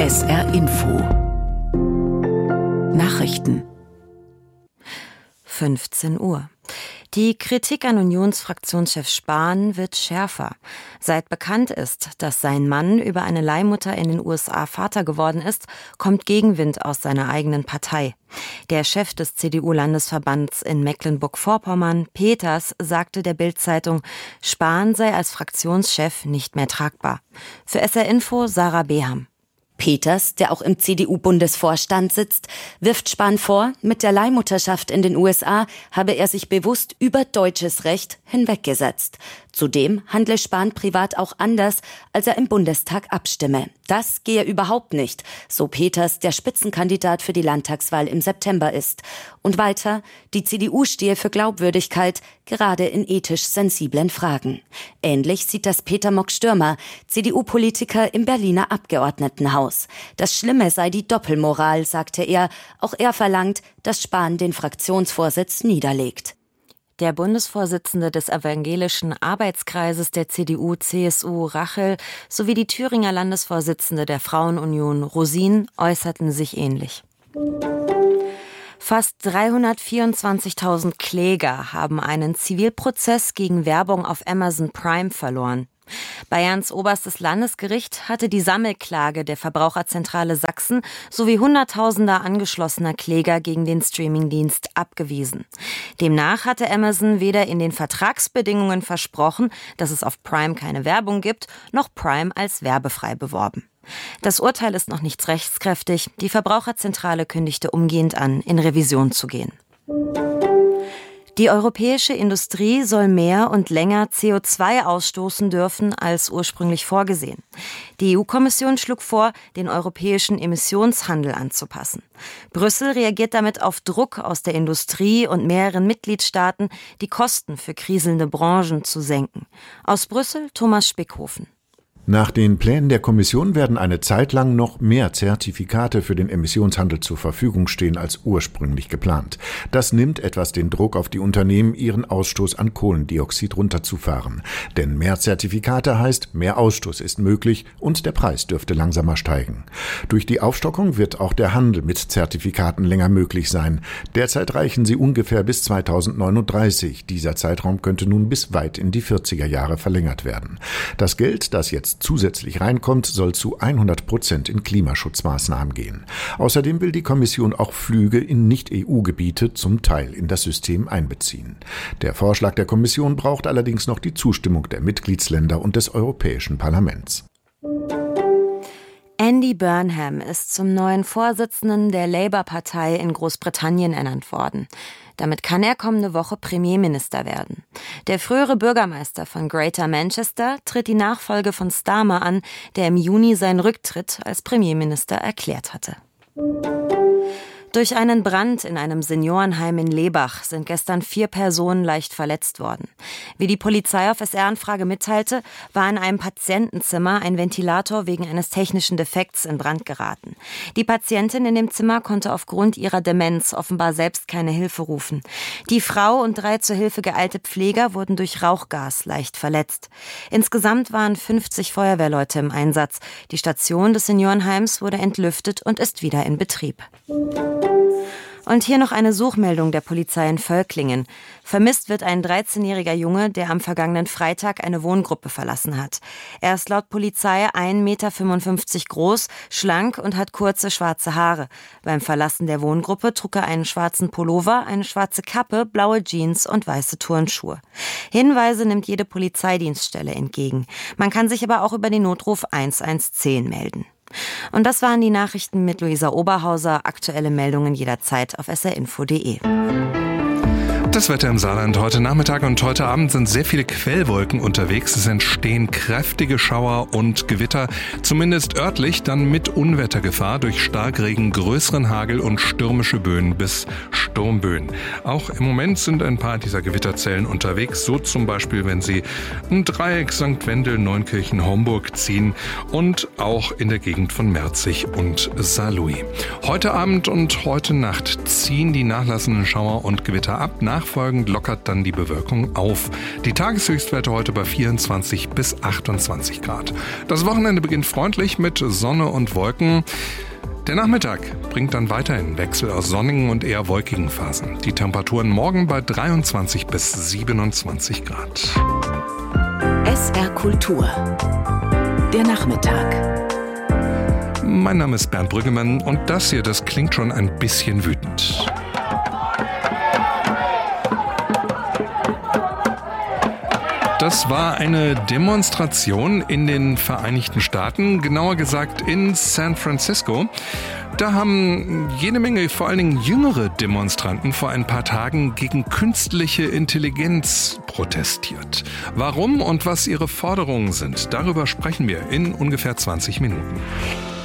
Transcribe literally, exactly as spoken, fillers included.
S R Info Nachrichten fünfzehn Uhr. Die Kritik an Unionsfraktionschef Spahn wird schärfer. Seit bekannt ist, dass sein Mann über eine Leihmutter in den U S A Vater geworden ist, kommt Gegenwind aus seiner eigenen Partei. Der Chef des C D U-Landesverbands in Mecklenburg-Vorpommern, Peters, sagte der Bild-Zeitung, Spahn sei als Fraktionschef nicht mehr tragbar. Für S R Info Sarah Beham. Peters, der auch im C D U-Bundesvorstand sitzt, wirft Spahn vor, mit der Leihmutterschaft in den U S A habe er sich bewusst über deutsches Recht hinweggesetzt. Zudem handle Spahn privat auch anders, als er im Bundestag abstimme. Das gehe überhaupt nicht, so Peters, der Spitzenkandidat für die Landtagswahl im September ist. Und weiter, die C D U stehe für Glaubwürdigkeit, gerade in ethisch sensiblen Fragen. Ähnlich sieht das Peter Mock-Stürmer, C D U-Politiker im Berliner Abgeordnetenhaus. Das Schlimme sei die Doppelmoral, sagte er. Auch er verlangt, dass Spahn den Fraktionsvorsitz niederlegt. Der Bundesvorsitzende des Evangelischen Arbeitskreises der C D U C S U, Rachel, sowie die Thüringer Landesvorsitzende der Frauenunion, Rosin, äußerten sich ähnlich. Fast dreihundertvierundzwanzigtausend Kläger haben einen Zivilprozess gegen Werbung auf Amazon Prime verloren. Bayerns oberstes Landesgericht hatte die Sammelklage der Verbraucherzentrale Sachsen sowie hunderttausender angeschlossener Kläger gegen den Streamingdienst abgewiesen. Demnach hatte Amazon weder in den Vertragsbedingungen versprochen, dass es auf Prime keine Werbung gibt, noch Prime als werbefrei beworben. Das Urteil ist noch nicht rechtskräftig. Die Verbraucherzentrale kündigte umgehend an, in Revision zu gehen. Die europäische Industrie soll mehr und länger C O zwei ausstoßen dürfen als ursprünglich vorgesehen. Die E U-Kommission schlug vor, den europäischen Emissionshandel anzupassen. Brüssel reagiert damit auf Druck aus der Industrie und mehreren Mitgliedstaaten, die Kosten für kriselnde Branchen zu senken. Aus Brüssel Thomas Spickhofen. Nach den Plänen der Kommission werden eine Zeit lang noch mehr Zertifikate für den Emissionshandel zur Verfügung stehen als ursprünglich geplant. Das nimmt etwas den Druck auf die Unternehmen, ihren Ausstoß an Kohlendioxid runterzufahren. Denn mehr Zertifikate heißt, mehr Ausstoß ist möglich und der Preis dürfte langsamer steigen. Durch die Aufstockung wird auch der Handel mit Zertifikaten länger möglich sein. Derzeit reichen sie ungefähr bis zweitausendneununddreißig. Dieser Zeitraum könnte nun bis weit in die vierziger Jahre verlängert werden. Das Geld, das jetzt zusätzlich reinkommt, soll zu hundert Prozent in Klimaschutzmaßnahmen gehen. Außerdem will die Kommission auch Flüge in Nicht-E U-Gebiete zum Teil in das System einbeziehen. Der Vorschlag der Kommission braucht allerdings noch die Zustimmung der Mitgliedsländer und des Europäischen Parlaments. Andy Burnham ist zum neuen Vorsitzenden der Labour-Partei in Großbritannien ernannt worden. Damit kann er kommende Woche Premierminister werden. Der frühere Bürgermeister von Greater Manchester tritt die Nachfolge von Starmer an, der im Juni seinen Rücktritt als Premierminister erklärt hatte. Durch einen Brand in einem Seniorenheim in Lebach sind gestern vier Personen leicht verletzt worden. Wie die Polizei auf S R-Anfrage mitteilte, war in einem Patientenzimmer ein Ventilator wegen eines technischen Defekts in Brand geraten. Die Patientin in dem Zimmer konnte aufgrund ihrer Demenz offenbar selbst keine Hilfe rufen. Die Frau und drei zur Hilfe geeilte Pfleger wurden durch Rauchgas leicht verletzt. Insgesamt waren fünfzig Feuerwehrleute im Einsatz. Die Station des Seniorenheims wurde entlüftet und ist wieder in Betrieb. Und hier noch eine Suchmeldung der Polizei in Völklingen. Vermisst wird ein dreizehnjähriger Junge, der am vergangenen Freitag eine Wohngruppe verlassen hat. Er ist laut Polizei ein Meter fünfundfünfzig groß, schlank und hat kurze schwarze Haare. Beim Verlassen der Wohngruppe trug er einen schwarzen Pullover, eine schwarze Kappe, blaue Jeans und weiße Turnschuhe. Hinweise nimmt jede Polizeidienststelle entgegen. Man kann sich aber auch über den Notruf eins eins zehn melden. Und das waren die Nachrichten mit Luisa Oberhauser. Aktuelle Meldungen jederzeit auf s r info punkt d e. Das Wetter im Saarland heute Nachmittag und heute Abend sind sehr viele Quellwolken unterwegs. Es entstehen kräftige Schauer und Gewitter, zumindest örtlich, dann mit Unwettergefahr durch Starkregen, größeren Hagel und stürmische Böen bis Sturmböen. Auch im Moment sind ein paar dieser Gewitterzellen unterwegs, so zum Beispiel, wenn Sie ein Dreieck Sankt Wendel, Neunkirchen, Homburg ziehen und auch in der Gegend von Merzig und Saarlouis. Heute Abend und heute Nacht ziehen die nachlassenden Schauer und Gewitter ab. Nach nachfolgend lockert dann die Bewölkung auf. Die Tageshöchstwerte heute bei vierundzwanzig bis achtundzwanzig Grad. Das Wochenende beginnt freundlich mit Sonne und Wolken. Der Nachmittag bringt dann weiterhin Wechsel aus sonnigen und eher wolkigen Phasen. Die Temperaturen morgen bei dreiundzwanzig bis siebenundzwanzig Grad. S R Kultur. Der Nachmittag. Mein Name ist Bernd Brüggemann und das hier, das klingt schon ein bisschen wütend. Das war eine Demonstration in den Vereinigten Staaten, genauer gesagt in San Francisco. Da haben jede Menge, vor allen Dingen jüngere Demonstranten vor ein paar Tagen gegen künstliche Intelligenz protestiert. Warum und was ihre Forderungen sind, darüber sprechen wir in ungefähr zwanzig Minuten.